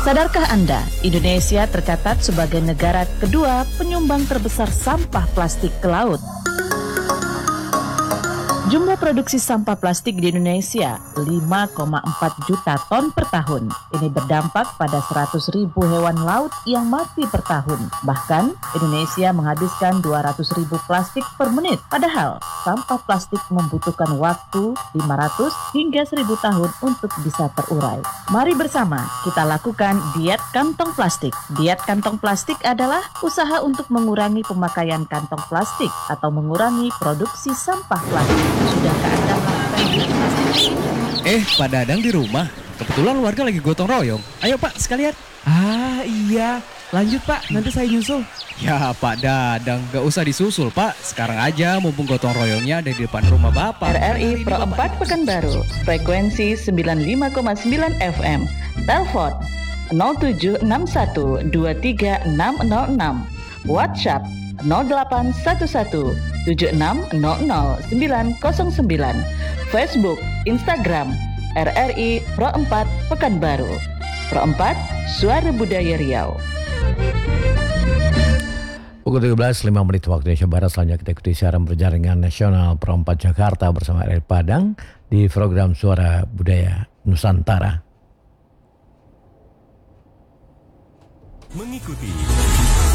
Sadarkah Anda, Indonesia tercatat sebagai negara kedua penyumbang terbesar sampah plastik ke laut. Jumlah produksi sampah plastik di Indonesia 5,4 juta ton per tahun. Ini berdampak pada 100.000 hewan laut yang mati per tahun. Bahkan, Indonesia menghabiskan 200.000 plastik per menit. Padahal, sampah plastik membutuhkan waktu 500 hingga 1.000 tahun untuk bisa terurai. Mari bersama kita lakukan diet kantong plastik. Diet kantong plastik adalah usaha untuk mengurangi pemakaian kantong plastik atau mengurangi produksi sampah plastik. Sudahkah Anda melakukan diet plastik? Pak Dadang di rumah. Kebetulan warga lagi gotong royong. Ayo Pak, sekalian. Iya. Lanjut Pak, nanti saya nyusul. Ya Pak Dadang, gak usah disusul Pak. Sekarang aja mumpung gotong royongnya ada di depan rumah Bapak. RRI Pro 4 Pekanbaru, frekuensi 95,9 FM. Telepon 0761 23606. WhatsApp 0811 7600 Facebook, Instagram RRI Pro 4 Pekanbaru. Pro 4, Suara Budaya Riau. Pukul 13.05 waktu Indonesia Barat. Selanjutnya kita ikuti siaran berjaringan nasional Pro 4 Jakarta bersama RRI Padang di program Suara Budaya Nusantara. Mengikuti